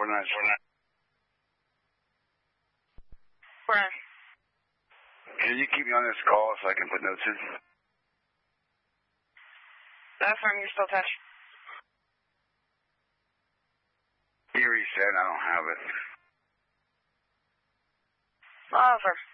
Brian. Can you keep me on this call so I can put notes in? That's fine, you're still attached. He already said I don't have it. Oliver.